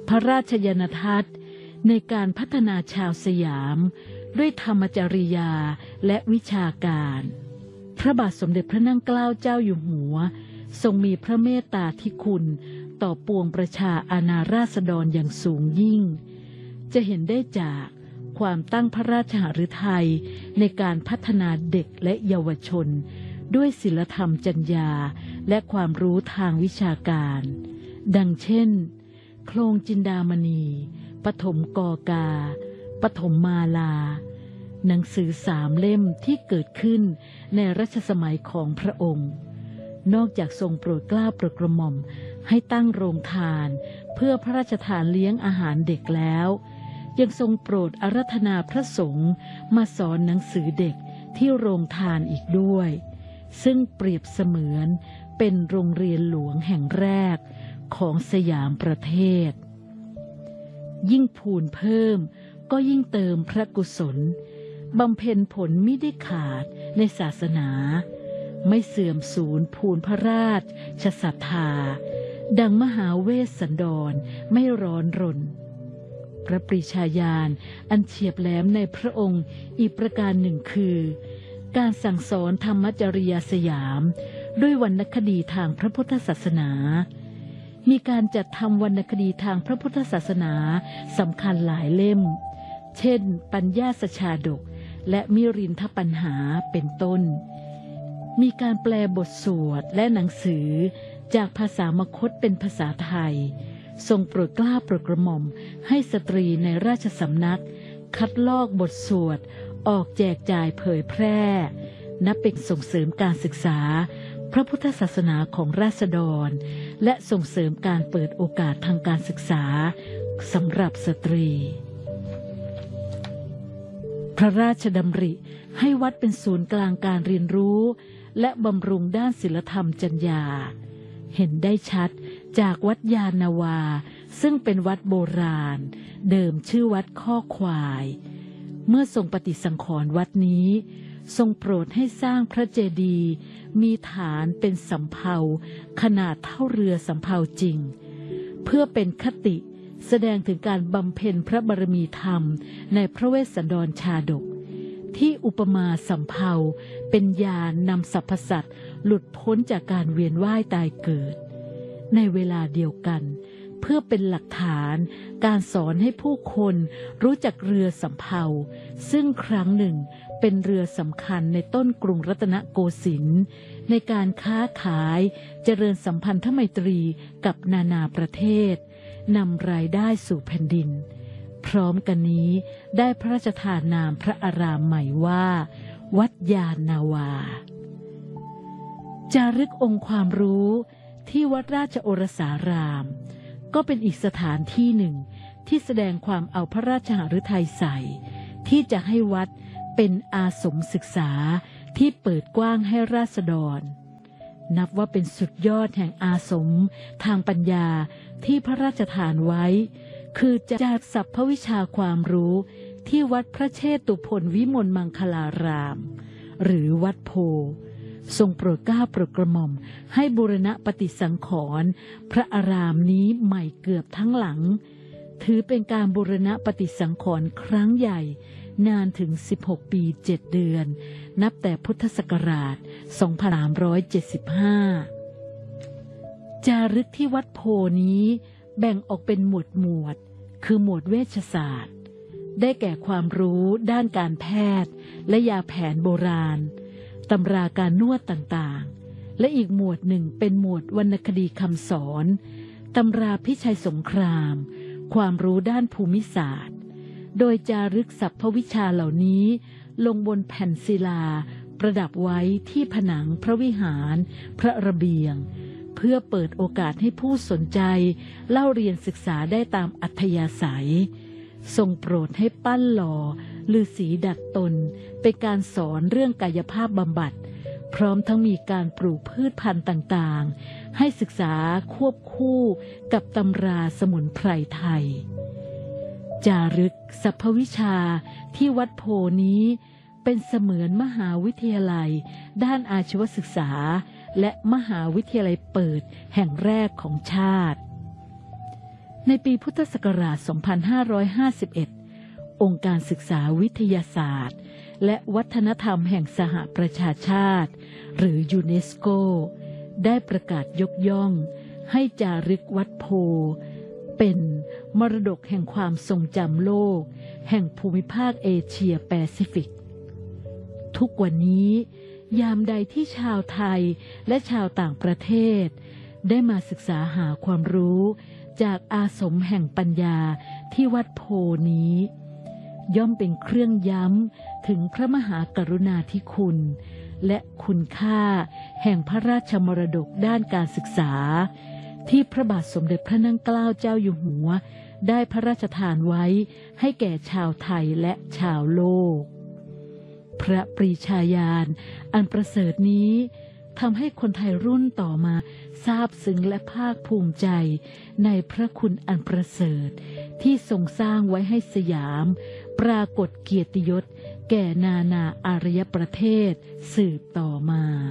พระราชยานทัศน์ในการพัฒนาชาวสยามด้วยธรรมจริยาและวิชาการพระบาทสมเด็จพระนั่งเกล้าเจ้าอยู่หัวทรงมีพระเมตตาธิคุณต่อปวงประชาอาณาราษฎรอย่างสูงยิ่งจะเห็นได้จากความตั้งพระราชหฤทัยในการพัฒนาเด็กและเยาวชนด้วยศีลธรรมจรรยาและความรู้ทางวิชาการดังเช่นโครงจินดามณีปฐมกกาปฐมมาลาหนังสือ3 เล่มที่เกิดขึ้นในรัชสมัยของพระองค์นอกจากทรงโปรดเกล้าโปรดกระหม่อมให้ตั้งโรงทานเพื่อพระราชทานเลี้ยงอาหารเด็กแล้วยังทรงโปรดอาราธนาพระสงฆ์มาสอนหนังสือเด็กที่โรงทานอีกด้วยซึ่งเปรียบเสมือนเป็นโรงเรียนหลวงแห่งแรกของสยามประเทศยิ่งพูนเพิ่มก็ยิ่งเติมพระกุศลบำเพ็ญผลมิได้ขาดในศาสนาไม่เสื่อมสูญพูนพระราชศรัทธาดังมหาเวสสันดรไม่ร้อนรนพระปรีชาญาณอันเฉียบแหลมในพระองค์อีกประการหนึ่งคือการสั่งสอนธรรมจริยาสยามด้วยวรรณคดีทางพระพุทธศาสนามีการจัดทำวรรณคดีทางพระพุทธศาสนาสำคัญหลายเล่มเช่นปัญญาสชาดกและมิรินทปัญหาเป็นต้นมีการแปลบทสวดและหนังสือจากภาษามคธเป็นภาษาไทยทรงโปรดเกล้าโปรดกระหม่อมให้สตรีในราชสำนักคัดลอกบทสวดออกแจกจ่ายเผยแพร่นับเป็นส่งเสริมการศึกษาพระพุทธศาสนาของราษฎรและส่งเสริมการเปิดโอกาสทางการศึกษาสำหรับสตรีพระราชดำริให้วัดเป็นศูนย์กลางการเรียนรู้และบำรุงด้านศีลธรรมจรรยาเห็นได้ชัดจากวัดยานนาวาซึ่งเป็นวัดโบราณเดิมชื่อวัดข้อควายเมื่อทรงปฏิสังขรณ์วัดนี้ทรงโปรดให้สร้างพระเจดีย์มีฐานเป็นสำเภาขนาดเท่าเรือสำเภาจริงเพื่อเป็นคติแสดงถึงการบำเพ็ญพระบารมีธรรมในพระเวสสันดรชาดกที่อุปมาสำเภาเป็นยานนำสรรพสัตว์หลุดพ้นจากการเวียนว่ายตายเกิดในเวลาเดียวกันเพื่อเป็นหลักฐานการสอนให้ผู้คนรู้จักเรือสำเภาซึ่งครั้งหนึ่งเป็นเรือสำคัญในต้นกรุงรัตนโกสินทร์ในการค้าขายเจริญสัมพันธไมตรีกับนานาประเทศนำรายได้สู่แผ่นดินพร้อมกันนี้ได้พระราชทานนามพระอารามใหม่ว่าวัดยานนาวาจารึกองค์ความรู้ที่วัดราชโอรสารามก็เป็นอีกสถานที่หนึ่งที่แสดงความเอาพระราชหฤทัยใส่ที่จะให้วัดเป็นอาสมศึกษาที่เปิดกว้างให้ราษฎรนับว่าเป็นสุดยอดแห่งอาสมทางปัญญาที่พระราชทานไว้คือจากศัพท์วิชาความรู้ที่วัดพระเชตุพนวิมลมังคลารามหรือวัดโพทรงโปรดเกล้าโปรดกระหม่อมให้บูรณะปฏิสังขรณ์พระอารามนี้ใหม่เกือบทั้งหลังถือเป็นการบูรณะปฏิสังขรณ์ครั้งใหญ่นานถึง16 ปี7 เดือนนับแต่พุทธศักราช2375จารึกที่วัดโพนี้แบ่งออกเป็นหมวดคือหมวดเวชศาสตร์ได้แก่ความรู้ด้านการแพทย์และยาแผนโบราณตำราการนวดต่างๆและอีกหมวดหนึ่งเป็นหมวดวรรณคดีคำสอนตำราพิชัยสงครามความรู้ด้านภูมิศาสตร์โดยจารึกศัพท์วิชาเหล่านี้ลงบนแผ่นศิลาประดับไว้ที่ผนังพระวิหารพระระเบียงเพื่อเปิดโอกาสให้ผู้สนใจเล่าเรียนศึกษาได้ตามอัธยาศัยทรงโปรดให้ปั้นหล่อฤาษีดัดตนเป็นการสอนเรื่องกายภาพบำบัดพร้อมทั้งมีการปลูกพืชพันธุ์ต่างๆให้ศึกษาควบคู่กับตำราสมุนไพรไทยจารึกศัพท์วิชาที่วัดโพนี้เป็นเสมือนมหาวิทยาลัยด้านอาชีวศึกษาและมหาวิทยาลัยเปิดแห่งแรกของชาติในปีพุทธศักราช 2551 องค์การศึกษาวิทยาศาสตร์และวัฒนธรรมแห่งสหประชาชาติหรือยูเนสโกได้ประกาศยกย่องให้จารึกวัดโพเป็นมรดกแห่งความทรงจำโลกแห่งภูมิภาคเอเชียแปซิฟิกทุกวันนี้ยามใดที่ชาวไทยและชาวต่างประเทศได้มาศึกษาหาความรู้จากอาสมแห่งปัญญาที่วัดโพนี้ย่อมเป็นเครื่องย้ำถึงพระมหากรุณาธิคุณและคุณค่าแห่งพระราชมรดกด้านการศึกษาที่พระบาทสมเด็จพระนั่งเกล้าเจ้าอยู่หัวได้พระราชทานไว้ให้แก่ชาวไทยและชาวโลกพระปรีชาญาณอันประเสริฐนี้ทำให้คนไทยรุ่นต่อมาซาบซึ้งและภาคภูมิใจในพระคุณอันประเสริฐที่ทรงสร้างไว้ให้สยามปรากฏเกียรติยศแก่นานาอารยประเทศสืบต่อมา